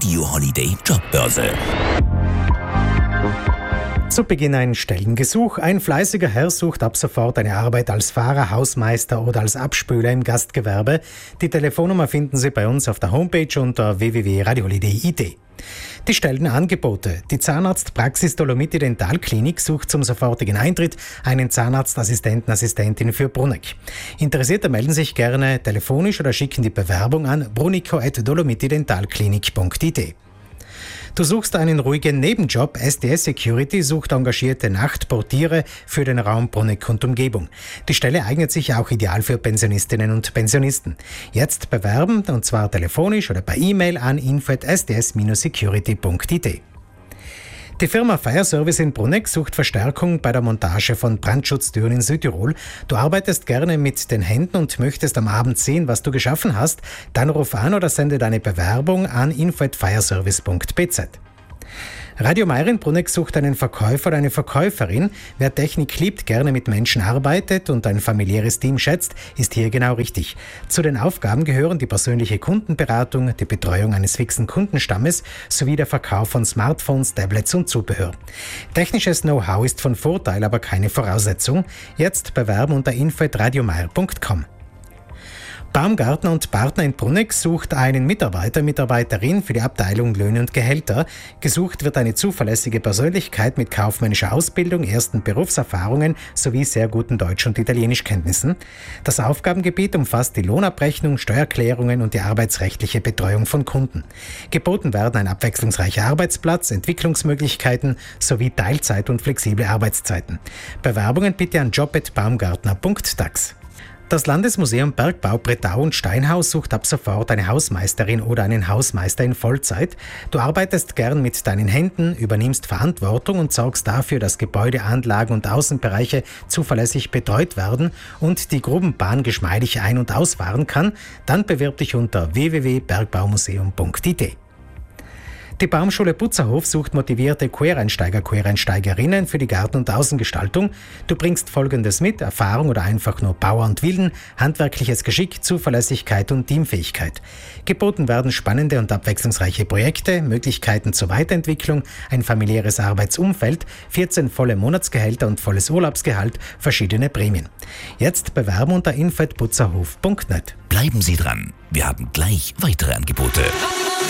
Radio Holiday Jobbörse. Zu Beginn ein Stellengesuch. Ein fleißiger Herr sucht ab sofort eine Arbeit als Fahrer, Hausmeister oder als Abspüler im Gastgewerbe. Die Telefonnummer finden Sie bei uns auf der Homepage unter www.radioholiday.it. Die Stellenangebote. Die Zahnarztpraxis Dolomiti Dentalklinik sucht zum sofortigen Eintritt einen Zahnarztassistenten, Assistentin für Bruneck. Interessierte melden sich gerne telefonisch oder schicken die Bewerbung an brunico@dolomitidentalklinik.it. Du suchst einen ruhigen Nebenjob. SDS Security sucht engagierte Nachtportiere für den Raum Bruneck und Umgebung. Die Stelle eignet sich auch ideal für Pensionistinnen und Pensionisten. Jetzt bewerben, und zwar telefonisch oder per E-Mail an info@sds-security.it. Die Firma Fire Service in Bruneck sucht Verstärkung bei der Montage von Brandschutztüren in Südtirol. Du arbeitest gerne mit den Händen und möchtest am Abend sehen, was du geschaffen hast? Dann ruf an oder sende deine Bewerbung an info@fireservice.bz. Radio Meier in Bruneck sucht einen Verkäufer oder eine Verkäuferin. Wer Technik liebt, gerne mit Menschen arbeitet und ein familiäres Team schätzt, ist hier genau richtig. Zu den Aufgaben gehören die persönliche Kundenberatung, die Betreuung eines fixen Kundenstammes sowie der Verkauf von Smartphones, Tablets und Zubehör. Technisches Know-how ist von Vorteil, aber keine Voraussetzung. Jetzt bewerben unter info@radiomeier.com. Baumgartner und Partner in Bruneck sucht einen Mitarbeiterin für die Abteilung Löhne und Gehälter. Gesucht wird eine zuverlässige Persönlichkeit mit kaufmännischer Ausbildung, ersten Berufserfahrungen sowie sehr guten Deutsch- und Italienischkenntnissen. Das Aufgabengebiet umfasst die Lohnabrechnung, Steuererklärungen und die arbeitsrechtliche Betreuung von Kunden. Geboten werden ein abwechslungsreicher Arbeitsplatz, Entwicklungsmöglichkeiten sowie Teilzeit- und flexible Arbeitszeiten. Bewerbungen bitte an job@baumgartner.tax. Das Landesmuseum Bergbau Bretau und Steinhaus sucht ab sofort eine Hausmeisterin oder einen Hausmeister in Vollzeit. Du arbeitest gern mit deinen Händen, übernimmst Verantwortung und sorgst dafür, dass Gebäude, Anlagen und Außenbereiche zuverlässig betreut werden und die Grubenbahn geschmeidig ein- und ausfahren kann. Dann bewirb dich unter www.bergbaumuseum.it. Die Baumschule Butzerhof sucht motivierte Quereinsteigerinnen für die Garten- und Außengestaltung. Du bringst Folgendes mit: Erfahrung oder einfach nur Power und Willen, handwerkliches Geschick, Zuverlässigkeit und Teamfähigkeit. Geboten werden spannende und abwechslungsreiche Projekte, Möglichkeiten zur Weiterentwicklung, ein familiäres Arbeitsumfeld, 14 volle Monatsgehälter und volles Urlaubsgehalt, verschiedene Prämien. Jetzt bewerben unter info@butzerhof.net. Bleiben Sie dran, wir haben gleich weitere Angebote.